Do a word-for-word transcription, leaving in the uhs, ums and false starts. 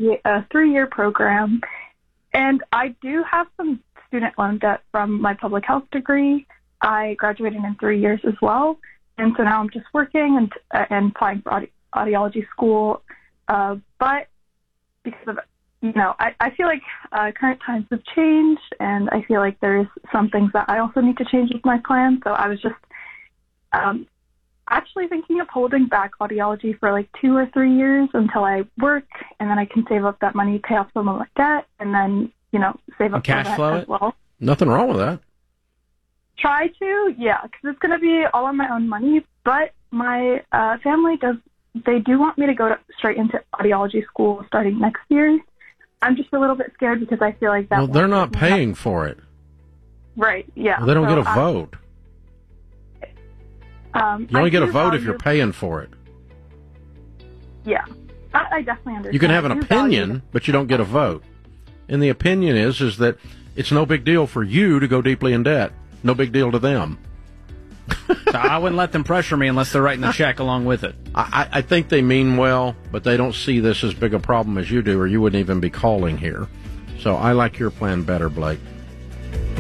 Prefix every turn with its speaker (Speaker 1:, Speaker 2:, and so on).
Speaker 1: be a three-year program. And I do have some student loan debt from my public health degree. I graduated in three years as well. And so now I'm just working and, uh, and applying for audi- audiology school. Uh, but because of, you know, I, I feel like uh, current times have changed, and I feel like there's some things that I also need to change with my plan. So I was just um, actually thinking of holding back audiology for like two or three years until I work, and then I can save up that money, pay off some of my debt, and then, you know, save up
Speaker 2: cash
Speaker 1: for that
Speaker 2: flow
Speaker 1: as
Speaker 2: it?
Speaker 1: well.
Speaker 3: Nothing wrong with that.
Speaker 1: Try to, yeah, because it's going to be all on my own money. But my uh, family does, they do want me to go to, straight into audiology school starting next year. I'm just a little bit scared because I feel like that.
Speaker 3: Well, they're not paying for it.
Speaker 1: Right, yeah.
Speaker 3: Well, they don't
Speaker 1: so,
Speaker 3: get a
Speaker 1: um,
Speaker 3: vote.
Speaker 1: Um,
Speaker 3: You only
Speaker 1: I
Speaker 3: get a
Speaker 1: do
Speaker 3: vote if
Speaker 1: value-
Speaker 3: you're paying for it.
Speaker 1: Yeah, I, I definitely understand.
Speaker 3: You can have an
Speaker 1: I do
Speaker 3: opinion,
Speaker 1: value-
Speaker 3: but you don't get a vote. And the opinion is is that it's no big deal for you to go deeply in debt. No big deal to them.
Speaker 2: So I wouldn't let them pressure me unless they're writing the check along with it.
Speaker 3: I, I think they mean well, but they don't see this as big a problem as you do, or you wouldn't even be calling here. So I like your plan better, Blake.